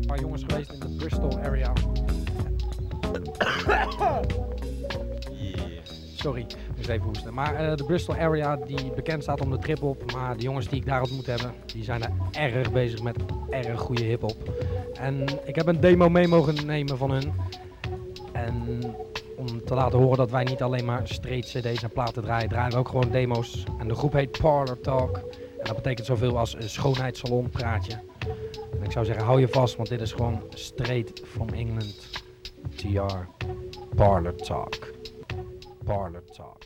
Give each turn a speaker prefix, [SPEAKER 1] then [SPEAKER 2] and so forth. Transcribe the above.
[SPEAKER 1] een paar jongens geweest in de Bristol area. Sorry, moest even hoesten. Maar de Bristol area die bekend staat om de trip-hop. Maar de jongens die ik daar ontmoet heb, die zijn er erg bezig met erg goede hip-hop. En ik heb een demo mee mogen nemen van hun. En om te laten horen dat wij niet alleen maar straight cd's en platen draaien, draaien we ook gewoon demo's. En de groep heet Parlor Talk. En dat betekent zoveel als een schoonheidssalon praatje. En ik zou zeggen, hou je vast, want dit is gewoon straight from England. TR. Parlor Talk. Parlor Talk.